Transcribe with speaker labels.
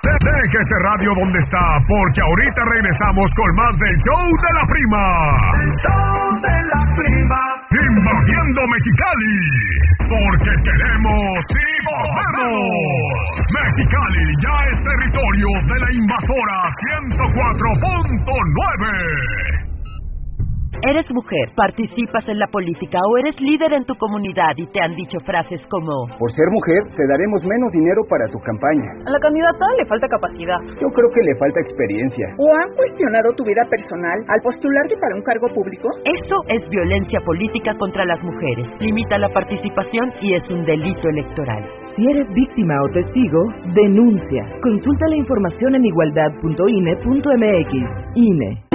Speaker 1: Deje ese radio donde está, porque ahorita regresamos con más del show de la prima.
Speaker 2: El show de la prima.
Speaker 1: Invadiendo Mexicali, porque queremos y podemos. Mexicali ya es territorio de la invasora 104.9.
Speaker 3: ¿Eres mujer, participas en la política o eres líder en tu comunidad y te han dicho frases como:
Speaker 4: por ser mujer, te daremos menos dinero para tu campaña?
Speaker 5: A la candidata le falta capacidad.
Speaker 4: Yo creo que le falta experiencia.
Speaker 6: ¿O han cuestionado tu vida personal al postularte para un cargo público?
Speaker 3: Eso es violencia política contra las mujeres. Limita la participación y es un delito electoral.
Speaker 7: Si eres víctima o testigo, denuncia. Consulta la información en igualdad.ine.mx. INE.